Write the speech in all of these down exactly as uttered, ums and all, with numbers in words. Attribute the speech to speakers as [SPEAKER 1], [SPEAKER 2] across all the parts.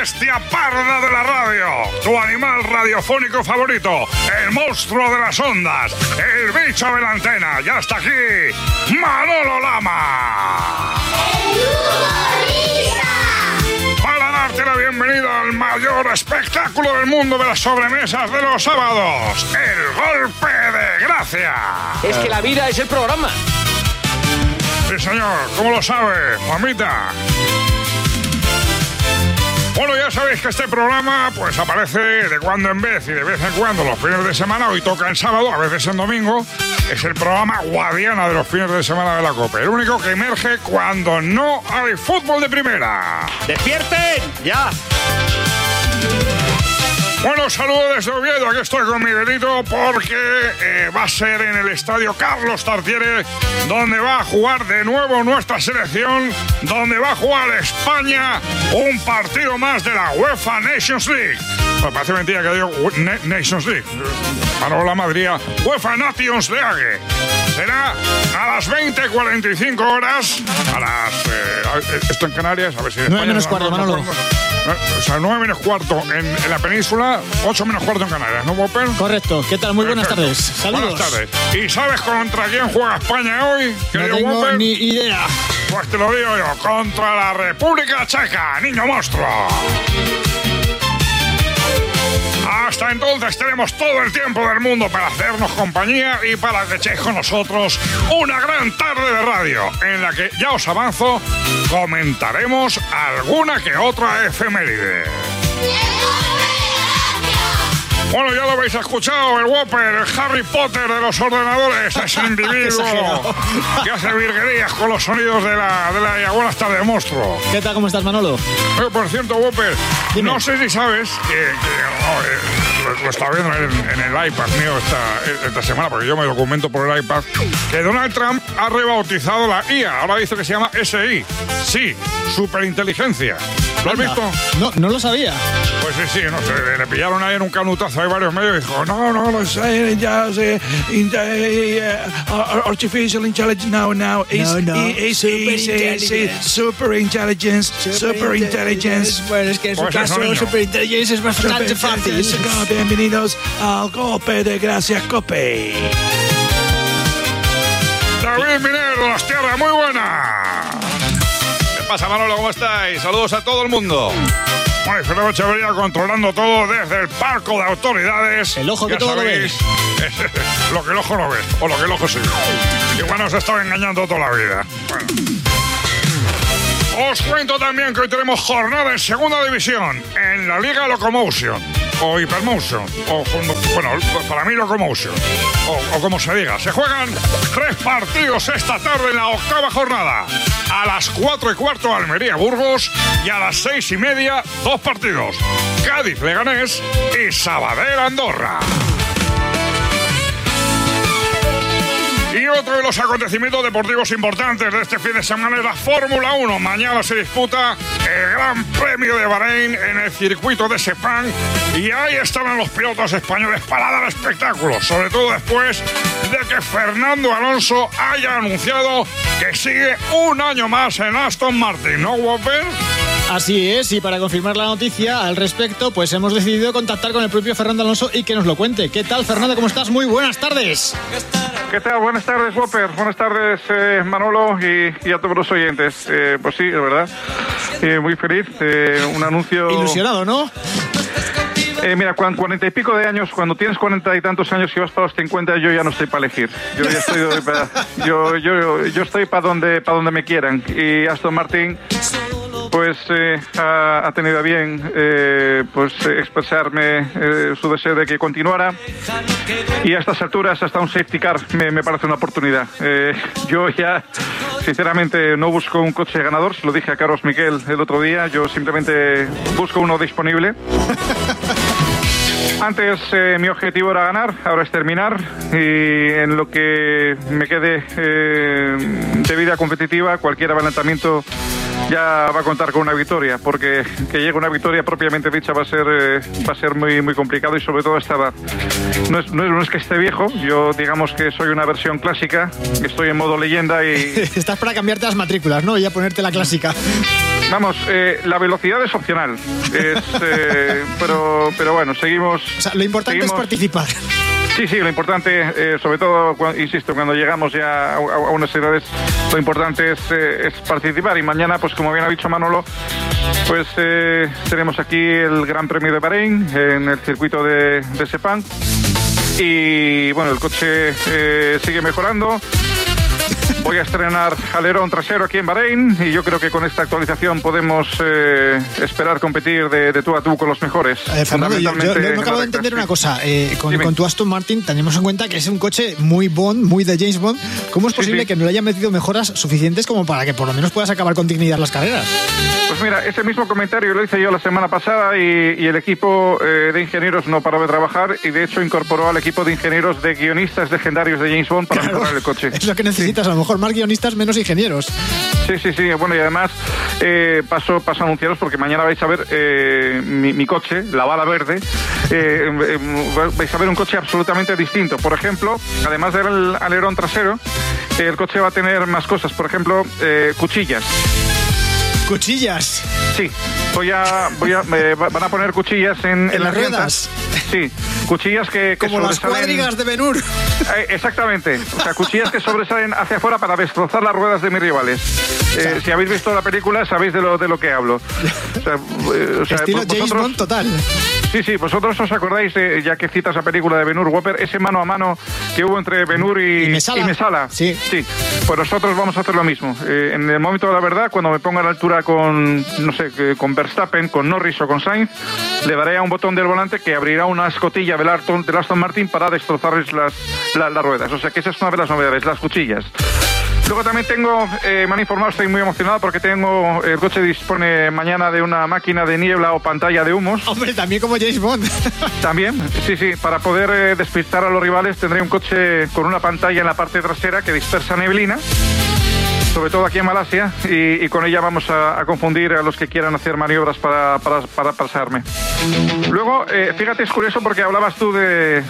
[SPEAKER 1] bestia parda de la radio, tu animal radiofónico favorito, el monstruo de las ondas, el bicho de la antena. Ya está aquí, Manolo Lama. Para darte la bienvenida al mayor espectáculo del mundo de las sobremesas de los sábados, el golpe de gracia.
[SPEAKER 2] Es que la vida es el programa.
[SPEAKER 1] Sí, señor, ¿cómo lo sabe, mamita? Bueno, ya sabéis que este programa pues aparece de cuando en vez y de vez en cuando los fines de semana. Hoy toca en sábado, a veces en domingo. Es el programa Guadiana de los fines de semana de la COPE. El único que emerge cuando no hay fútbol de primera.
[SPEAKER 2] ¡Despierten! ¡Ya!
[SPEAKER 1] Bueno, saludo desde Oviedo. Aquí estoy con Miguelito porque eh, va a ser en el estadio Carlos Tartiere donde va a jugar de nuevo nuestra selección, donde va a jugar España un partido más de la UEFA Nations League. Me parece mentira que digo Nations League. Manolo Lama diría UEFA Nations League. Será a las veinte cuarenta y cinco horas, a las... Eh, esto en Canarias, a ver si... En
[SPEAKER 3] nueve menos cuarto, Manolo.
[SPEAKER 1] O sea, nueve menos cuarto en, en la península, ocho menos cuarto en Canarias, ¿no, Whopper?
[SPEAKER 3] Correcto. ¿Qué tal? Muy buenas
[SPEAKER 1] Perfecto.
[SPEAKER 3] tardes. Saludos.
[SPEAKER 1] Buenas tardes. ¿Y sabes contra quién juega España hoy?
[SPEAKER 3] No tengo
[SPEAKER 1] Whopper?
[SPEAKER 3] ni idea.
[SPEAKER 1] Pues te lo digo yo, contra la República Checa, niño monstruo. Hasta entonces tenemos todo el tiempo del mundo para hacernos compañía y para que echéis con nosotros una gran tarde de radio en la que, ya os avanzo, comentaremos alguna que otra efeméride. Bueno, ya lo habéis escuchado, el Whopper, el Harry Potter de los ordenadores, ese individuo que hace virguerías con los sonidos de la, de la buenas tardes, monstruo.
[SPEAKER 3] ¿Qué tal? ¿Cómo estás, Manolo?
[SPEAKER 1] Eh, por cierto, Whopper,
[SPEAKER 3] Dime.
[SPEAKER 1] no sé si sabes que, que oh, eh, lo, lo estaba viendo en, en el iPad mío esta, esta semana, porque yo me documento por el iPad, que Donald Trump ha rebautizado la I A. Ahora dice que se llama S I. Sí, superinteligencia. ¿Lo has
[SPEAKER 3] Anda.
[SPEAKER 1] visto?
[SPEAKER 3] No, no lo sabía.
[SPEAKER 1] Pues sí, sí, no sé, le pillaron ahí en un canutazo, hay varios medios y dijo, no, no, no sé, ya sé, in, uh, artificial intelligence, no, no, it's,
[SPEAKER 3] No, no,
[SPEAKER 1] it's, it's, it's, it's super intelligence, super intelligence.
[SPEAKER 3] Bueno, es que en su
[SPEAKER 1] Pues eso,
[SPEAKER 3] caso,
[SPEAKER 1] niño.
[SPEAKER 3] superintelligence es bastante fácil.
[SPEAKER 1] Bienvenidos al golpe de gracia COPE. David Minero, las tierras, muy buena.
[SPEAKER 4] ¿Qué pasa, Manolo? ¿Cómo estáis? Saludos a todo el mundo.
[SPEAKER 1] Bueno, y Fernando Echeverría controlando todo desde el palco de autoridades.
[SPEAKER 3] El ojo que
[SPEAKER 1] Ya
[SPEAKER 3] todo lo
[SPEAKER 1] sabéis, lo que el ojo no ve, o lo que el ojo sí. Igual nos estaba engañando toda la vida. Bueno. Os cuento también que hoy tenemos jornada en segunda división, en la Liga Locomotion, o Hypermotion, o bueno, para mí Locomotion, o, o como se diga. Se juegan tres partidos esta tarde en la octava jornada. A las cuatro y cuarto Almería-Burgos y a las seis y media dos partidos. Cádiz-Leganés y Sabadell-Andorra. Y otro de los acontecimientos deportivos importantes de este fin de semana es la Fórmula uno. Mañana se disputa el Gran Premio de Bahrein en el circuito de Sepang y ahí estarán los pilotos españoles para dar espectáculo, sobre todo después de que Fernando Alonso haya anunciado que sigue un año más en Aston Martin, ¿no, Whopper?
[SPEAKER 3] Así es, y para confirmar la noticia al respecto, pues hemos decidido contactar con el propio Fernando Alonso y que nos lo cuente. ¿Qué tal, Fernando? ¿Cómo estás? Muy buenas tardes.
[SPEAKER 5] ¿Qué tal? Buenas tardes, Whopper. Buenas tardes, eh, Manolo y, y a todos los oyentes. Eh, pues sí, de verdad. Eh, muy feliz. Eh, un anuncio...
[SPEAKER 3] Ilusionado, ¿no?
[SPEAKER 5] Eh, mira, con cuarenta y pico de años, cuando tienes cuarenta y tantos años y vas para los cincuenta, yo ya no estoy para elegir. Yo ya estoy para, yo, yo, yo estoy para donde, para donde me quieran. Y Aston Martin, pues eh, ha, ha tenido a bien eh, pues expresarme eh, su deseo de que continuara. Y a estas alturas, hasta un safety car me, me parece una oportunidad. Eh, yo ya, sinceramente, no busco un coche ganador. Se lo dije a Carlos Miquel el otro día. Yo simplemente busco uno disponible. Antes eh, mi objetivo era ganar, ahora es terminar, y en lo que me quede eh, de vida competitiva, cualquier adelantamiento ya va a contar con una victoria, porque que llegue una victoria propiamente dicha va a ser eh, va a ser muy muy complicado, y sobre todo a esta edad. No es, no, es, no es que esté viejo, yo digamos que soy una versión clásica, estoy en modo leyenda y...
[SPEAKER 3] Estás para cambiarte las matrículas, ¿no? Y a ponerte la clásica.
[SPEAKER 5] Vamos, eh, la velocidad es opcional. Es, eh, pero, pero bueno, seguimos...
[SPEAKER 3] O sea, lo importante
[SPEAKER 5] seguimos...
[SPEAKER 3] es participar.
[SPEAKER 5] Sí, sí, lo importante, eh, sobre todo, cuando, insisto, cuando llegamos ya a, a, a unas edades, lo importante es, eh, es participar. Y mañana, pues como bien ha dicho Manolo, pues eh, tenemos aquí el Gran Premio de Bahrein en el circuito de, de Sepang. Y bueno, el coche eh, sigue mejorando. Voy a estrenar alerón trasero aquí en Bahrein y yo creo que con esta actualización podemos eh, esperar competir de, de tú a tú con los mejores.
[SPEAKER 3] Eh, Fernando, yo, yo, yo no acabo de entender una cosa. Eh, con, con tu Aston Martin tenemos en cuenta que es un coche muy Bond, muy de James Bond. ¿Cómo es posible sí, sí. que no le hayan metido mejoras suficientes como para que por lo menos puedas acabar con dignidad las carreras?
[SPEAKER 5] Pues mira, ese mismo comentario lo hice yo la semana pasada y, y el equipo eh, de ingenieros no paró de trabajar y de hecho incorporó al equipo de ingenieros de guionistas legendarios de James Bond para claro, mejorar el coche.
[SPEAKER 3] Es lo que necesitas, sí. a lo mejor más guionistas, menos ingenieros.
[SPEAKER 5] Sí, sí, sí. Bueno, y además eh, paso, paso a anunciaros porque mañana vais a ver eh, mi, mi coche, la bala verde. Eh, eh, vais a ver un coche absolutamente distinto. Por ejemplo, además del alerón trasero, eh, el coche va a tener más cosas. Por ejemplo, eh, cuchillas.
[SPEAKER 3] ¿Cuchillas?
[SPEAKER 5] Sí, voy a, voy a, me van a poner cuchillas en,
[SPEAKER 3] en, ¿En las ruedas.
[SPEAKER 5] Sí, cuchillas que, que
[SPEAKER 3] como las cuadrigas de Ben-Hur.
[SPEAKER 5] Eh, exactamente, o sea, cuchillas que sobresalen hacia afuera para destrozar las ruedas de mis rivales. Eh, o sea, si habéis visto la película sabéis de lo de lo que hablo. O sea, eh, o sea,
[SPEAKER 3] estilo vosotros, James Bond total.
[SPEAKER 5] Sí, sí, vosotros os acordáis, eh, ya que citas la película de Ben-Hur, Whopper, ese mano a mano que hubo entre Ben-Hur y,
[SPEAKER 3] y Messala.
[SPEAKER 5] Y Messala.
[SPEAKER 3] Sí.
[SPEAKER 5] Sí, pues nosotros vamos a hacer lo mismo. Eh, en el momento de la verdad, cuando me ponga a la altura con, no sé, con Verstappen, con Norris o con Sainz, le daré a un botón del volante que abrirá una escotilla del Aston, del Aston Martin para destrozarles las, la, las ruedas. O sea que esa es una de las novedades, las cuchillas. Luego también tengo, eh, me han informado, estoy muy emocionado porque tengo, el coche dispone mañana de una máquina de niebla o pantalla de humos.
[SPEAKER 3] Hombre, también como James Bond.
[SPEAKER 5] También, sí, sí, para poder eh, despistar a los rivales tendré un coche con una pantalla en la parte trasera que dispersa neblina, sobre todo aquí en Malasia, y, y con ella vamos a, a confundir a los que quieran hacer maniobras para, para, para pasarme. Luego, eh, fíjate, es curioso porque hablabas tú de...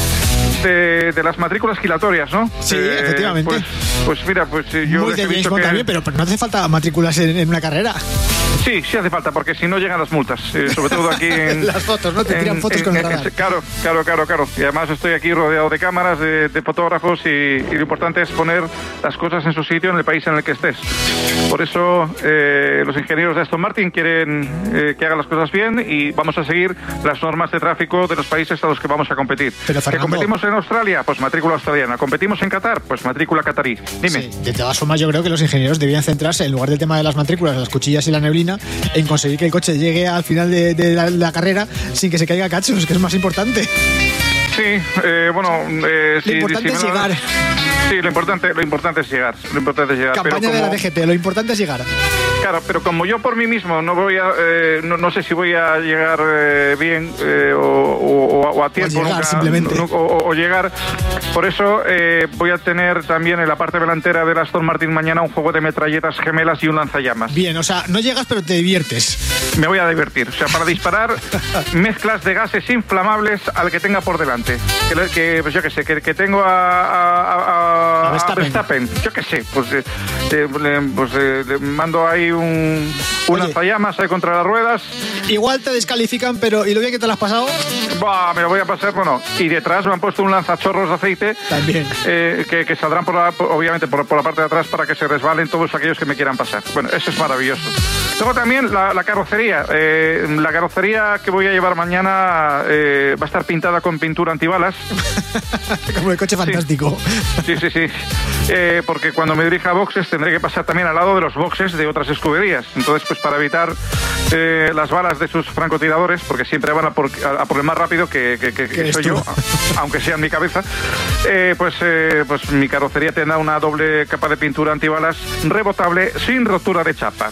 [SPEAKER 5] De, de las matrículas gilatorias, ¿no?
[SPEAKER 3] Sí,
[SPEAKER 5] eh,
[SPEAKER 3] efectivamente.
[SPEAKER 5] Pues, pues mira, pues yo
[SPEAKER 3] muy de James Bond
[SPEAKER 5] que...
[SPEAKER 3] también, pero, pero no hace falta matrículas en, en una carrera.
[SPEAKER 5] Sí, sí hace falta, porque si no llegan las multas, eh, sobre todo aquí en...
[SPEAKER 3] las fotos, ¿no? Te tiran en, fotos en, con el radar.
[SPEAKER 5] En, claro, claro, claro, claro. Y además estoy aquí rodeado de cámaras, de, de fotógrafos y, y lo importante es poner las cosas en su sitio en el país en el que estés. Por eso eh, los ingenieros de Aston Martin quieren eh, que hagan las cosas bien y vamos a seguir las normas de tráfico de los países a los que vamos a competir.
[SPEAKER 3] Pero, Fernando,
[SPEAKER 5] ¿que competimos en Australia? Pues matrícula australiana. ¿Competimos en Qatar? Pues matrícula catarí. Dime.
[SPEAKER 3] Sí, de todas formas yo creo que los ingenieros debían centrarse, en lugar del tema de las matrículas, las cuchillas y la neblina, en conseguir que el coche llegue al final de, de, la, de la carrera sin que se caiga cachos, que es más importante.
[SPEAKER 5] Sí, eh, bueno... Eh,
[SPEAKER 3] lo
[SPEAKER 5] sí,
[SPEAKER 3] importante
[SPEAKER 5] sí,
[SPEAKER 3] es
[SPEAKER 5] bueno,
[SPEAKER 3] llegar.
[SPEAKER 5] Sí, lo importante, lo importante es llegar. Lo importante es llegar.
[SPEAKER 3] Campaña
[SPEAKER 5] pero como,
[SPEAKER 3] de la D G T, lo importante es llegar.
[SPEAKER 5] Claro, pero como yo por mí mismo no voy a... Eh, no, no sé si voy a llegar eh, bien eh, o, o, o a tiempo.
[SPEAKER 3] O llegar,
[SPEAKER 5] nunca,
[SPEAKER 3] simplemente.
[SPEAKER 5] No, o, o llegar. Por eso eh, voy a tener también en la parte delantera del Aston Martin mañana un juego de metralletas gemelas y un lanzallamas.
[SPEAKER 3] Bien, o sea, no llegas pero te diviertes.
[SPEAKER 5] Me voy a divertir. O sea, para disparar mezclas de gases inflamables al que tenga por delante. Que, que pues yo qué sé, que, que tengo a, a, a,
[SPEAKER 3] a Verstappen.
[SPEAKER 5] a Verstappen. Yo qué sé, pues, eh, eh, pues eh, le mando ahí un, un lanzallamas ahí contra las ruedas.
[SPEAKER 3] Igual te descalifican, pero ¿y lo bien que te lo has pasado?
[SPEAKER 5] Bah, me lo voy a pasar, bueno. Y detrás me han puesto un lanzachorros de aceite.
[SPEAKER 3] También.
[SPEAKER 5] Eh, que, que saldrán, por la, obviamente, por, por la parte de atrás para que se resbalen todos aquellos que me quieran pasar. Bueno, eso es maravilloso. Luego también la, la carrocería. Eh, la carrocería que voy a llevar mañana eh, va a estar pintada con pintura antibalas.
[SPEAKER 3] Como el coche fantástico.
[SPEAKER 5] Sí, sí, sí. sí. Eh, porque cuando me dirija a boxes tendré que pasar también al lado de los boxes de otras escuderías. Entonces, pues para evitar eh, las balas de sus francotiradores, porque siempre van a por, a, a por el más rápido que, que, que, que soy yo, aunque sea en mi cabeza, eh, pues, eh, pues mi carrocería tendrá una doble capa de pintura antibalas rebotable sin rotura de chapa.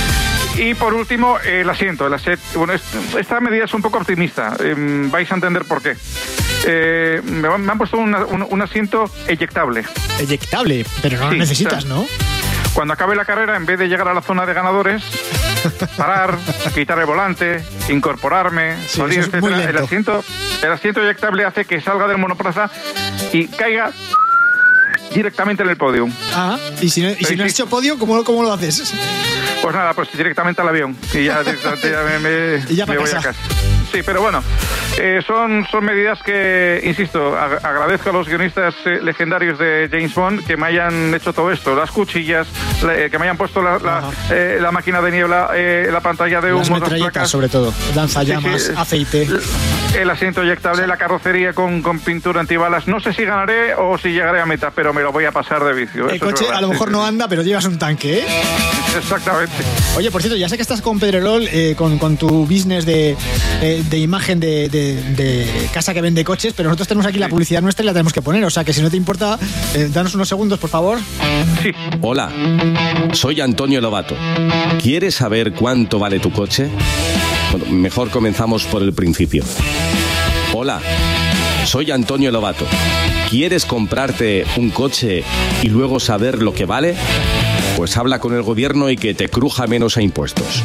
[SPEAKER 5] Y por último, el asiento. El asiento bueno, esta medida es un poco optimista. Eh, vais a entender por qué. Eh, me, han, me han puesto una, un, un asiento eyectable.
[SPEAKER 3] Eyectable, pero no sí, lo necesitas, o sea, ¿no?
[SPEAKER 5] Cuando acabe la carrera, en vez de llegar a la zona de ganadores, parar, quitar el volante, incorporarme,
[SPEAKER 3] sí,
[SPEAKER 5] salir,
[SPEAKER 3] es muy
[SPEAKER 5] el asiento, el asiento eyectable hace que salga del monoplaza y caiga directamente en el podio.
[SPEAKER 3] Ah, y si no, y si no has hecho podio, ¿cómo, cómo lo haces?
[SPEAKER 5] Pues nada, pues directamente al avión y ya, directamente ya me, me,
[SPEAKER 3] y ya
[SPEAKER 5] me voy
[SPEAKER 3] casa.
[SPEAKER 5] a casa. Sí, pero bueno, eh, son, son medidas que, insisto, ag agradezco a los guionistas eh, legendarios de James Bond que me hayan hecho todo esto, las cuchillas, la, que me hayan puesto la, la, eh, la máquina de niebla, eh, la pantalla de humo,
[SPEAKER 3] las metralletas, sobre todo, lanzallamas, sí, sí, aceite.
[SPEAKER 5] El asiento eyectable, la carrocería con, con pintura antibalas. No sé si ganaré o si llegaré a meta, pero me lo voy a pasar de vicio.
[SPEAKER 3] El coche a lo mejor sí, no anda, pero llevas un tanque, ¿eh?
[SPEAKER 5] Exactamente.
[SPEAKER 3] Oye, por cierto, ya sé que estás con Pedrerol, eh, con, con tu business de, eh, de imagen de, de, de casa que vende coches, pero nosotros tenemos aquí la publicidad nuestra y la tenemos que poner. O sea, que si no te importa, eh, danos unos segundos, por favor.
[SPEAKER 5] Sí.
[SPEAKER 6] Hola, soy Antonio Lobato. ¿Quieres saber cuánto vale tu coche? Bueno, mejor comenzamos por el principio. Hola, soy Antonio Lobato. ¿Quieres comprarte un coche y luego saber lo que vale? Pues habla con el gobierno y que te cruja menos a impuestos.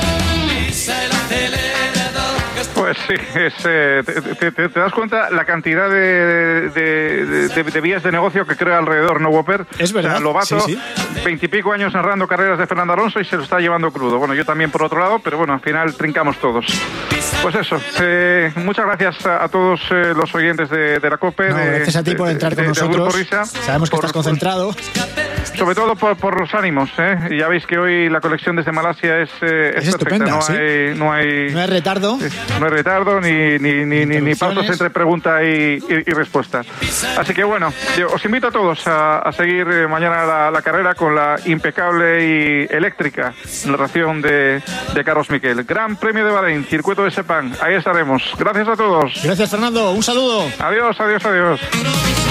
[SPEAKER 5] Pues sí, es, eh, te, te, te das cuenta la cantidad de, de, de, de vías de negocio que crea alrededor, ¿no, Whopper?
[SPEAKER 3] Es verdad.
[SPEAKER 5] O sea, Lobato,
[SPEAKER 3] sí, sí.
[SPEAKER 5] veintipico años narrando carreras de Fernando Alonso y se lo está llevando crudo. Bueno, yo también por otro lado, pero bueno, al final trincamos todos. Pues eso, eh, muchas gracias a, a todos eh, los oyentes de, de la COPE.
[SPEAKER 3] No,
[SPEAKER 5] de,
[SPEAKER 3] gracias a ti por entrar
[SPEAKER 5] de,
[SPEAKER 3] con
[SPEAKER 5] de,
[SPEAKER 3] nosotros.
[SPEAKER 5] De Risa,
[SPEAKER 3] Sabemos que
[SPEAKER 5] por,
[SPEAKER 3] estás concentrado.
[SPEAKER 5] Por, sobre todo por, por los ánimos, ¿eh? Y ya veis que hoy la colección desde Malasia es, eh, es,
[SPEAKER 3] es
[SPEAKER 5] perfecta.
[SPEAKER 3] Estupenda,
[SPEAKER 5] no,
[SPEAKER 3] ¿sí?
[SPEAKER 5] hay, no hay
[SPEAKER 3] no hay retardo.
[SPEAKER 5] No hay retardo ni, ni, ni, ni, ni pasos entre pregunta y, y, y respuesta. Así que bueno, yo os invito a todos a, a seguir mañana la, la carrera con la impecable y eléctrica narración de, de Carlos Miquel. Gran Premio de Bahrein, circuito de Sepang. Ahí estaremos. Gracias a todos.
[SPEAKER 3] Gracias, Fernando. Un saludo.
[SPEAKER 5] Adiós, adiós, adiós.